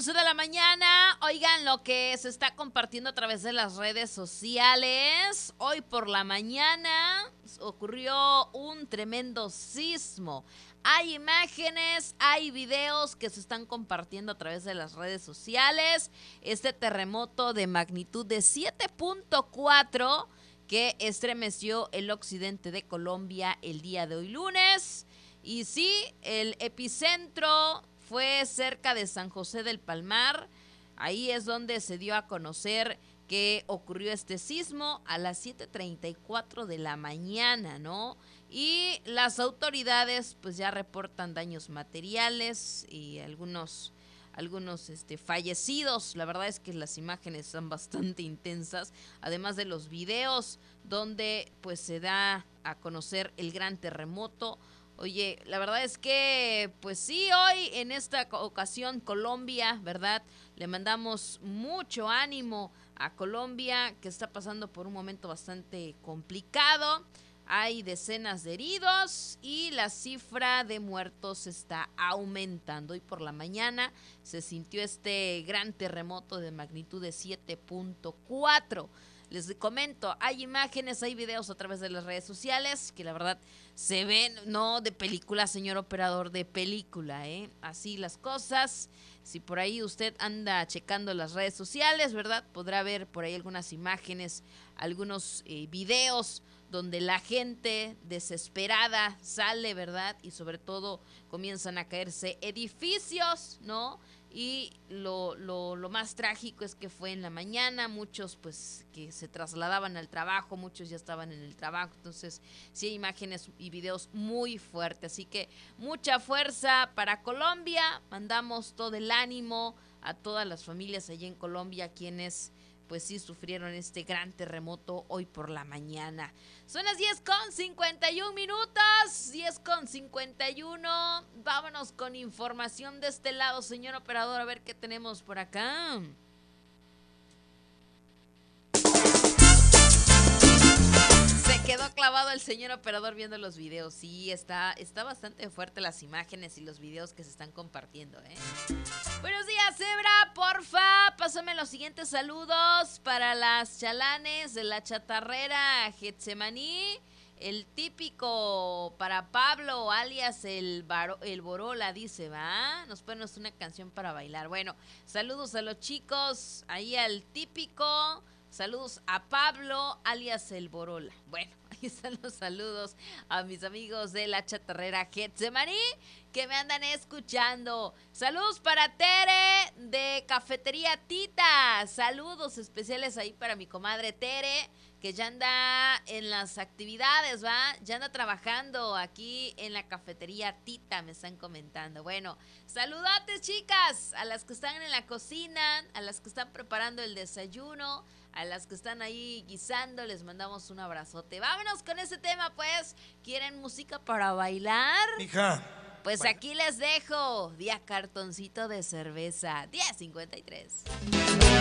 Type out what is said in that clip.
11 de la mañana. Oigan lo que se está compartiendo a través de las redes sociales. Hoy por la mañana ocurrió un tremendo sismo. Hay imágenes, hay videos que se están compartiendo a través de las redes sociales. Este terremoto de magnitud de 7.4 que estremeció el occidente de Colombia el día de hoy lunes. Y sí, el epicentro fue cerca de San José del Palmar. Ahí es donde se dio a conocer que ocurrió este sismo a las 7:34 de la mañana, ¿no? Y las autoridades pues ya reportan daños materiales y algunos fallecidos. La verdad es que las imágenes son bastante intensas, además de los videos donde pues se da a conocer el gran terremoto. Oye, la verdad es que, pues sí, hoy en esta ocasión Colombia, ¿verdad? Le mandamos mucho ánimo a Colombia, que está pasando por un momento bastante complicado. Hay decenas de heridos y la cifra de muertos está aumentando. Hoy por la mañana se sintió este gran terremoto de magnitud de 7.4. Les comento, hay imágenes, hay videos a través de las redes sociales que la verdad se ven, no de película, señor operador, de película, ¿eh? Así las cosas. Si por ahí usted anda checando las redes sociales, ¿verdad? Podrá ver por ahí algunas imágenes, algunos videos donde la gente desesperada sale, ¿verdad? Y sobre todo comienzan a caerse edificios, ¿no? Y lo más trágico es que fue en la mañana, muchos pues que se trasladaban al trabajo, muchos ya estaban en el trabajo, entonces sí hay imágenes y videos muy fuertes, así que mucha fuerza para Colombia, mandamos todo el ánimo a todas las familias allí en Colombia, quienes pues sí sufrieron este gran terremoto hoy por la mañana. Son las 10:51 minutos, 10:51. Vámonos con información de este lado, señor operador, a ver qué tenemos por acá. Se quedó clavado el señor operador viendo los videos. Sí, está bastante fuerte las imágenes y los videos que se están compartiendo, ¿eh? Buenos días, Zebra, porfa, pásame los siguientes saludos para las chalanes de la chatarrera Getsemaní. El típico para Pablo, alias el Borola, dice, ¿va? Nos pones una canción para bailar. Bueno, saludos a los chicos, ahí al típico. Saludos a Pablo, alias el Borola. Bueno, ahí están los saludos a mis amigos de la chatarrera Getsemaní que me andan escuchando. Saludos para Tere de Cafetería Tita. Saludos especiales ahí para mi comadre Tere, que ya anda en las actividades, ¿va? Ya anda trabajando aquí en la Cafetería Tita, me están comentando. Bueno, saludotes, chicas, a las que están en la cocina, a las que están preparando el desayuno, a las que están ahí guisando, les mandamos un abrazote. Vámonos con ese tema, pues. ¿Quieren música para bailar? Hija. Pues bueno, aquí les dejo. Día cartoncito de cerveza. 10:53.